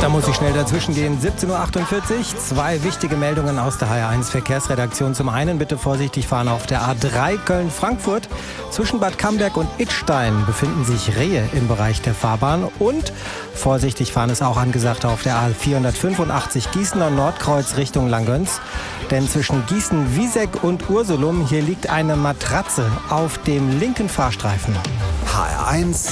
Da muss ich schnell dazwischen gehen. 17:48 Uhr, zwei wichtige Meldungen aus der HR1 Verkehrsredaktion. Zum einen bitte vorsichtig fahren auf der A3 Köln-Frankfurt. Zwischen Bad Camberg und Idstein befinden sich Rehe im Bereich der Fahrbahn. Und vorsichtig fahren ist auch angesagt auf der A485 Gießener Nordkreuz Richtung Langgöns. Denn zwischen Gießen-Wieseck und Ursulum, hier liegt eine Matratze auf dem linken Fahrstreifen. HR1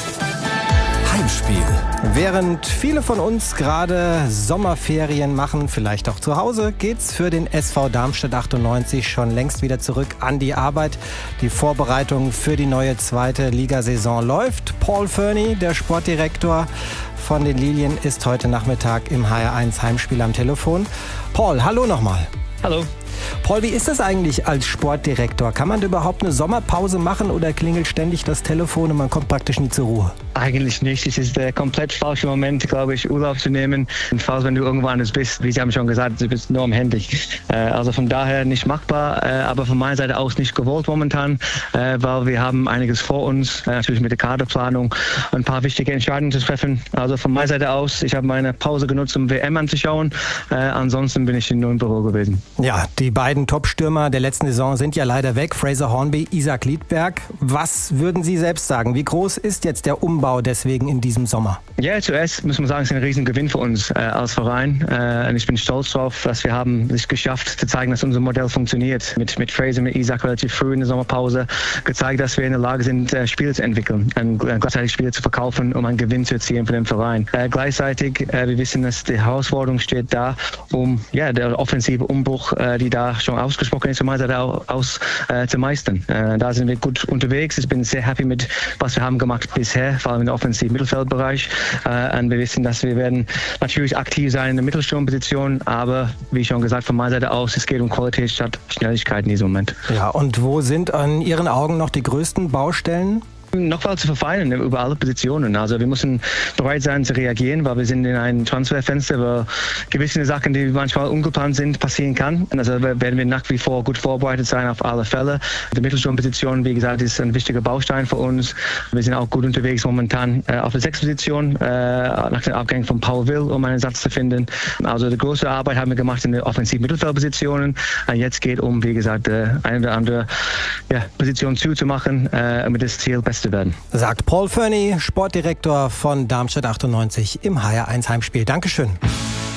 Heimspiel. Während viele von uns gerade Sommerferien machen, vielleicht auch zu Hause, geht's für den SV Darmstadt 98 schon längst wieder zurück an die Arbeit. Die Vorbereitung für die neue zweite Ligasaison läuft. Paul Fernie, der Sportdirektor von den Lilien, ist heute Nachmittag im HR1 Heimspiel am Telefon. Paul, hallo nochmal. Hallo. Paul, wie ist das eigentlich als Sportdirektor? Kann man überhaupt eine Sommerpause machen oder klingelt ständig das Telefon und man kommt praktisch nie zur Ruhe? Eigentlich nicht. Es ist der komplett falsche Moment, glaube ich, Urlaub zu nehmen. Und falls wenn du irgendwo anders bist, wie Sie haben schon gesagt, du bist nur am Handy. Also von daher nicht machbar, aber von meiner Seite aus nicht gewollt momentan, weil wir haben einiges vor uns, natürlich mit der Kaderplanung, ein paar wichtige Entscheidungen zu treffen. Also von meiner Seite aus, ich habe meine Pause genutzt, um WM anzuschauen. Ansonsten bin ich nur im Büro gewesen. Ja, die beiden Top-Stürmer der letzten Saison sind ja leider weg. Fraser Hornby, Isaac Liedberg. Was würden Sie selbst sagen? Wie groß ist jetzt der Umbau deswegen in diesem Sommer? Ja, zuerst muss man sagen, es ist ein Riesengewinn für uns als Verein. Und ich bin stolz darauf, dass wir haben es geschafft, zu zeigen, dass unser Modell funktioniert. Mit Fraser, mit Isaac relativ früh in der Sommerpause gezeigt, dass wir in der Lage sind, Spiele zu entwickeln und gleichzeitig Spiele zu verkaufen, um einen Gewinn zu erzielen für den Verein. Gleichzeitig, wir wissen, dass die Herausforderung steht da, um der offensive Umbruch, die da schon ausgesprochen ist, von meiner Seite aus zu meistern. Da sind wir gut unterwegs. Ich bin sehr happy mit, was wir haben gemacht bisher, vor allem im offensiven Mittelfeldbereich. Und wir wissen, dass wir werden natürlich aktiv sein in der Mittelsturmposition, aber wie schon gesagt, von meiner Seite aus, es geht um Qualität statt Schnelligkeit in diesem Moment. Ja, und wo sind an Ihren Augen noch die größten Baustellen? Noch mal zu verfeinern über alle Positionen. Also wir müssen bereit sein zu reagieren, weil wir sind in einem Transferfenster, wo gewisse Sachen, die manchmal ungeplant sind, passieren kann. Also werden wir nach wie vor gut vorbereitet sein auf alle Fälle. Die Mittelsturmposition, wie gesagt, ist ein wichtiger Baustein für uns. Wir sind auch gut unterwegs momentan auf der 6-Position, nach dem Abgang von Paul Will, um einen Satz zu finden. Also die große Arbeit haben wir gemacht in den offensiven Mittelfeldpositionen. Jetzt geht um, wie gesagt, eine oder andere Position zuzumachen, um das Ziel besser zu werden. Sagt Paul Fernie, Sportdirektor von Darmstadt 98 im HR1 Heimspiel. Dankeschön.